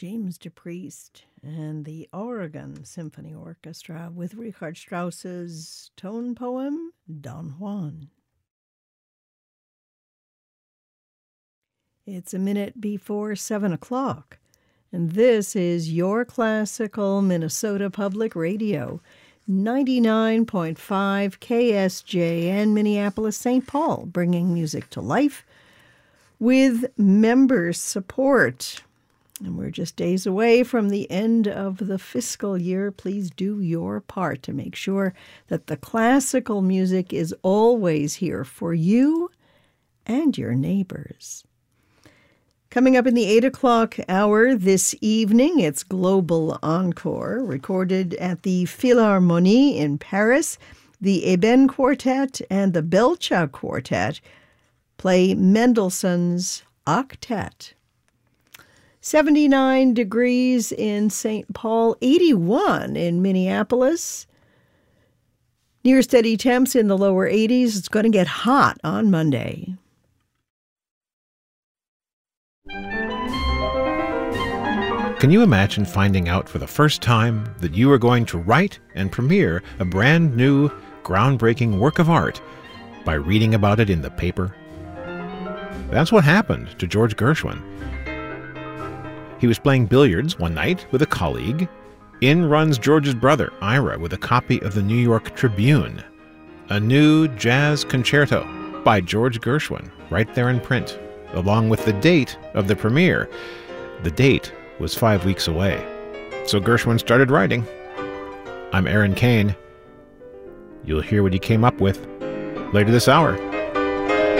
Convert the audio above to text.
James DePriest and the Oregon Symphony Orchestra with Richard Strauss's tone poem, Don Juan. It's a minute before 7 o'clock, and this is your classical Minnesota Public Radio, 99.5 KSJN Minneapolis, St. Paul, bringing music to life with member support. And we're just days away from the end of the fiscal year. Please do your part to make sure that the classical music is always here for you and your neighbors. Coming up in the 8 o'clock hour this evening, it's Global Encore, recorded at the Philharmonie in Paris. The Eben Quartet and the Belcha Quartet play Mendelssohn's Octet. 79 degrees in St. Paul, 81 in Minneapolis. Near steady temps in the lower 80s. It's going to get hot on Monday. Can you imagine finding out for the first time that you are going to write and premiere a brand new, groundbreaking work of art by reading about it in the paper? That's what happened to George Gershwin. He was playing billiards one night with a colleague. In runs George's brother, Ira, with a copy of the New York Tribune, a new jazz concerto by George Gershwin, right there in print, along with the date of the premiere. The date was 5 weeks away. So Gershwin started writing. I'm Aaron Kane. You'll hear what he came up with later this hour.